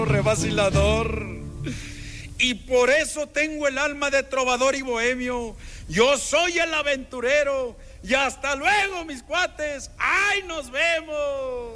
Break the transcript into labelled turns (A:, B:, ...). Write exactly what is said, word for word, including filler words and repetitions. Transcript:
A: Revacilador. Y por eso tengo el alma de trovador y bohemio. Yo soy el aventurero. Y hasta luego, mis cuates. ¡Ay, nos vemos!